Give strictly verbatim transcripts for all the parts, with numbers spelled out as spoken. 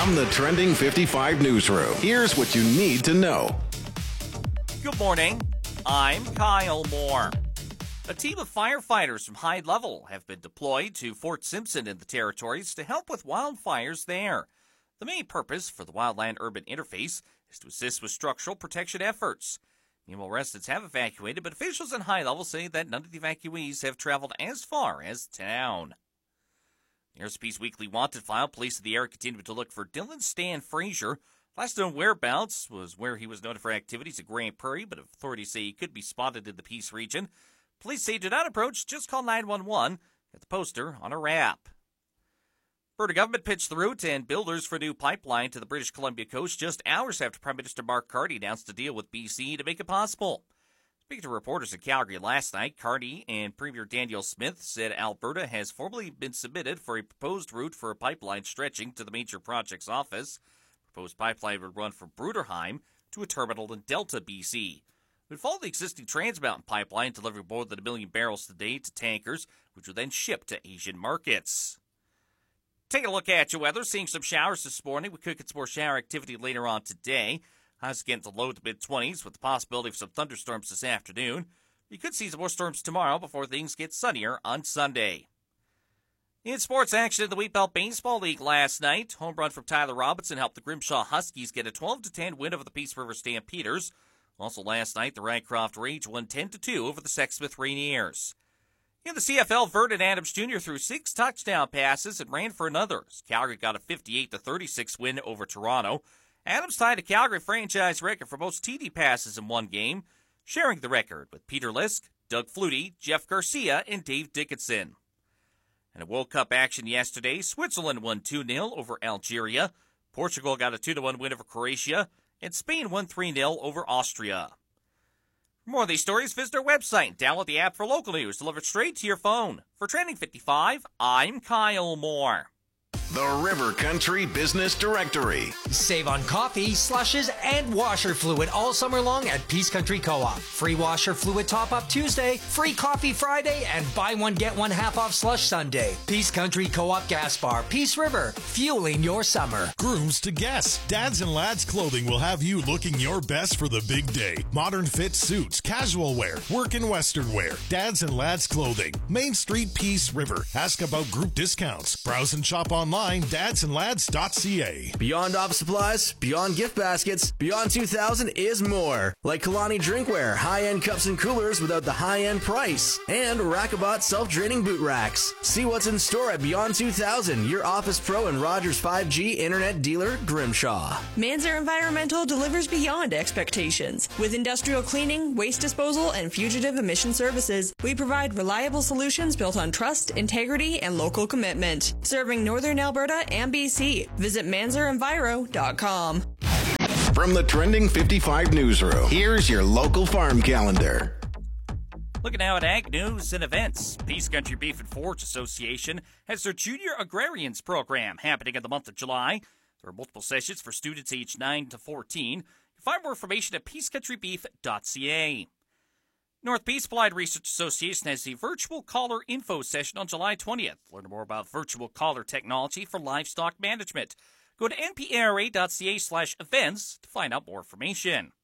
From the Trending fifty-five newsroom, here's what you need to know. Good morning. I'm Kyle Moore. A team of firefighters from High Level have been deployed to Fort Simpson in the Territories to help with wildfires there. The main purpose for the Wildland-Urban Interface is to assist with structural protection efforts. Meanwhile, residents have evacuated, but officials in High Level say that none of the evacuees have traveled as far as town. The S P's weekly wanted file. Police in the area continue to look for Dylan Stan Frazier. Last known whereabouts was where he was noted for activities at Grand Prairie, but authorities say he could be spotted in the Peace region. Police say do not approach, just call nine one one. Get the poster on a wrap. Alberta government pitched the route and builders for a new pipeline to the British Columbia coast just hours after Prime Minister Mark Carney announced a deal with B C to make it possible. Speaking to reporters in Calgary last night, Carney and Premier Danielle Smith said Alberta has formally been submitted for a proposed route for a pipeline stretching to the major projects office. The proposed pipeline would run from Bruderheim to a terminal in Delta, B C. It would follow the existing Trans Mountain pipeline, delivering more than a million barrels a day to tankers, which would then ship to Asian markets. Taking a look at your weather, seeing some showers this morning. We could get some more shower activity later on today. Highs again to low to mid-twenties with the possibility of some thunderstorms this afternoon. You could see some more storms tomorrow before things get sunnier on Sunday. In sports action in the Wheat Belt Baseball League last night, home run from Tyler Robinson helped the Grimshaw Huskies get a twelve to ten win over the Peace River Stampeders. Also last night, the Rycroft Rage won ten to two over the Sexsmith Rainiers. In the C F L, Vernon Adams Junior threw six touchdown passes and ran for another. Calgary got a fifty-eight to thirty-six win over Toronto. Adams tied a Calgary franchise record for most T D passes in one game, sharing the record with Peter Lisk, Doug Flutie, Jeff Garcia, and Dave Dickinson. In a World Cup action yesterday, Switzerland won two nil over Algeria, Portugal got a two to one win over Croatia, and Spain won three nil over Austria. For more of these stories, visit our website and download the app for local news delivered straight to your phone. For Trending fifty-five, I'm Kyle Moore. The River Country Business Directory. Save on coffee, slushes, and washer fluid all summer long at Peace Country Co-op. Free washer fluid top-up Tuesday, free coffee Friday, and buy one, get one half-off slush Sunday. Peace Country Co-op Gas Bar, Peace River, fueling your summer. Grooms to guests. Dads and Lads Clothing will have you looking your best for the big day. Modern fit suits, casual wear, work and western wear. Dads and Lads Clothing. Main Street, Peace River. Ask about group discounts. Browse and shop online. dads and lads dot c a. Beyond office supplies, beyond gift baskets, Beyond two thousand is more. Like Kalani Drinkware, high-end cups and coolers without the high-end price. And Rackabot self-draining boot racks. See what's in store at Beyond two thousand, your Office Pro and Rogers five G internet dealer, Grimshaw. Manzer Environmental delivers beyond expectations. With industrial cleaning, waste disposal, and fugitive emission services, we provide reliable solutions built on trust, integrity, and local commitment. Serving Northern Alberta and B C. Visit manzer enviro dot com. From the Trending fifty-five newsroom, here's your local farm calendar. Looking now at ag news and events. Peace Country Beef and Forage Association has their Junior Agrarians program happening in the month of July. There are multiple sessions for students aged nine to fourteen. You can find more information at peace country beef dot c a. North Peace Applied Research Association has a virtual collar info session on July twentieth. Learn more about virtual collar technology for livestock management. Go to n p a r a dot c a slash events to find out more information.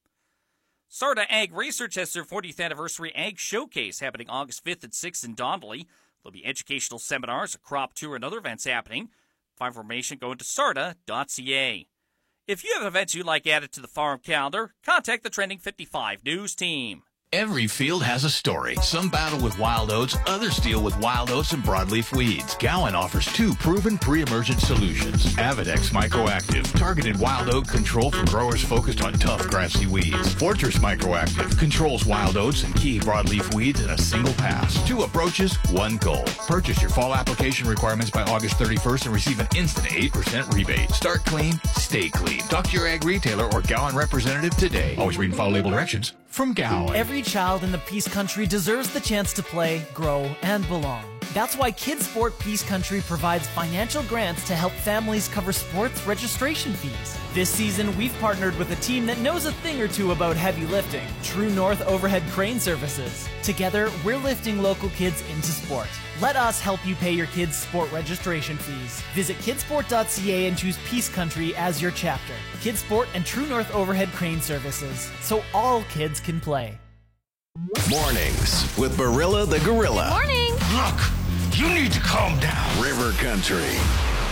Sarda Ag Research has their fortieth anniversary Ag Showcase happening August fifth and sixth in Donnelly. There'll be educational seminars, a crop tour, and other events happening. For information, go to sarda dot c a. If you have events you'd like added to the farm calendar, contact the Trending fifty-five News team. Every field has a story. Some battle with wild oats, others deal with wild oats and broadleaf weeds. Gowan offers two proven pre-emergent solutions. Avidex Microactive, targeted wild oat control for growers focused on tough grassy weeds. Fortress Microactive controls wild oats and key broadleaf weeds in a single pass. Two approaches, one goal. Purchase your fall application requirements by August thirty-first and receive an instant eight percent rebate. Start clean, stay clean. Talk to your ag retailer or Gowan representative today. Always read and follow label directions from Gowan. Every child in the Peace Country deserves the chance to play, grow, and belong. That's why Kids Sport Peace Country provides financial grants to help families cover sports registration fees. This season, we've partnered with a team that knows a thing or two about heavy lifting, True North Overhead Crane Services. Together, we're lifting local kids into sport. Let us help you pay your kids' sport registration fees. Visit kidsport dot c a and choose Peace Country as your chapter. Kids Sport and True North Overhead Crane Services, so all kids can play. Mornings with Barilla the Gorilla. Morning. Look, you need to calm down. River Country.